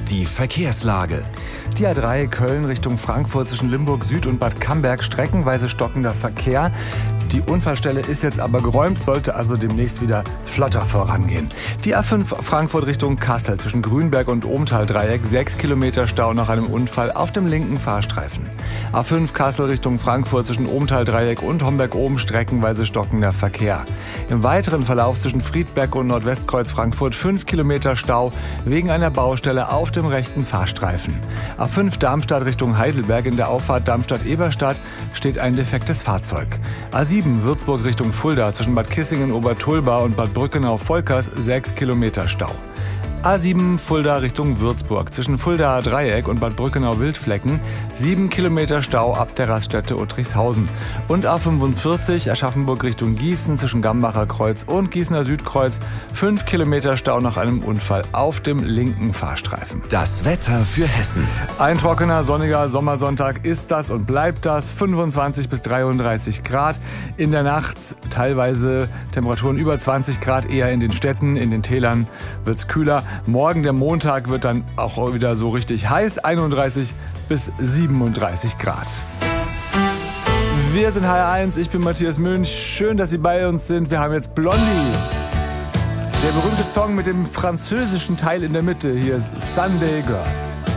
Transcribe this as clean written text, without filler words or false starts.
Die Verkehrslage. Die A3 Köln Richtung Frankfurt zwischen Limburg Süd und Bad Camberg streckenweise stockender Verkehr. Die Unfallstelle ist jetzt aber geräumt, sollte also demnächst wieder flotter vorangehen. Die A5 Frankfurt Richtung Kassel zwischen Grünberg und Ohmtal-Dreieck 6 Kilometer Stau nach einem Unfall auf dem linken Fahrstreifen. A5 Kassel Richtung Frankfurt zwischen Ohmtal-Dreieck und Homberg-Ohm streckenweise stockender Verkehr. Im weiteren Verlauf zwischen Friedberg und Nordwestkreuz Frankfurt 5 Kilometer Stau wegen einer Baustelle auf dem rechten Fahrstreifen. A5 Darmstadt Richtung Heidelberg in der Auffahrt Darmstadt-Eberstadt steht ein defektes Fahrzeug. A7 Würzburg Richtung Fulda zwischen Bad Kissingen-Obertulba und Bad Brückenau-Volkers 6 Kilometer Stau. A7 Fulda Richtung Würzburg zwischen Fuldaer Dreieck und Bad Brückenau-Wildflecken 7 Kilometer Stau ab der Raststätte Uttrichshausen. Und A45 Aschaffenburg Richtung Gießen zwischen Gambacher Kreuz und Gießener Südkreuz 5 Kilometer Stau nach einem Unfall auf dem linken Fahrstreifen. Das Wetter für Hessen. Ein trockener, sonniger Sommersonntag ist das und bleibt das. 25 bis 33 Grad. In der Nacht teilweise Temperaturen über 20 Grad, eher in den Städten, in den Tälern wird es kühler. Morgen, der Montag, wird dann auch wieder so richtig heiß, 31 bis 37 Grad. Wir sind HR1, ich bin Matthias Münch. Schön, dass Sie bei uns sind. Wir haben jetzt Blondie. Der berühmte Song mit dem französischen Teil in der Mitte. Hier ist Sunday Girl.